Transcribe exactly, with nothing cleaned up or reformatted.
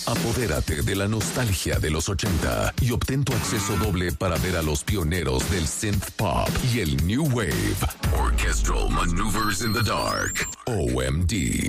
Apodérate de la nostalgia de los ochenta y obtén tu acceso doble para ver a los pioneros del synth pop y el new wave. Orchestral Maneuvers in the Dark. O M D.